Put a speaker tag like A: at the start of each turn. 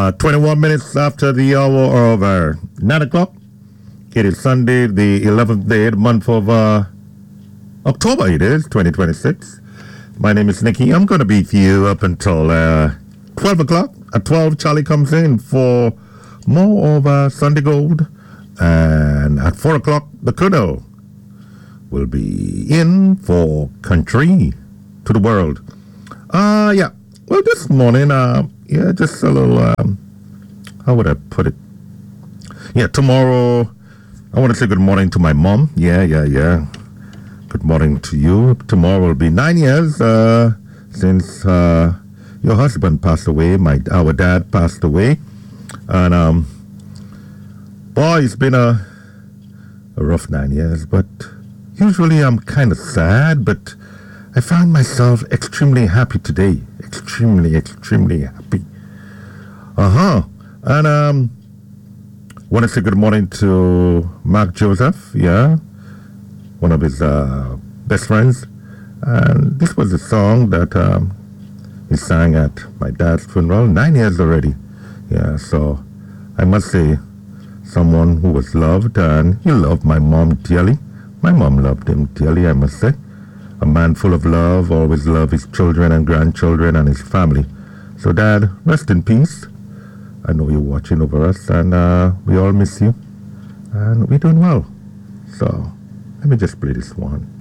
A: 21 minutes after the hour of 9 o'clock. It is Sunday, the 11th day of the month of October, it is, 2026. My name is Nicky. I'm going to be with you up until 12 o'clock. At 12, Charlie comes in for more of Sunday Gold. And at 4 o'clock, the Colonel will be in for Country to the World. Yeah. Well, this morning, just a little, how would I put it? Yeah, tomorrow, I want to say good morning to my mom. Yeah. Good morning to you. Tomorrow will be 9 years since your husband passed away. Our dad passed away. And, boy, it's been a rough 9 years, but usually I'm kind of sad, but I found myself extremely happy today. Extremely happy. And want to say good morning to Mark Joseph, one of his best friends. And this was a song that he sang at my dad's funeral, 9 years already. Yeah, so I must say, someone who was loved, and he loved my mom dearly. My mom loved him dearly, I must say. A man full of love, always loved his children and grandchildren and his family. So, Dad, rest in peace. I know you're watching over us, and we all miss you. And we're doing well. So, let me just play this one.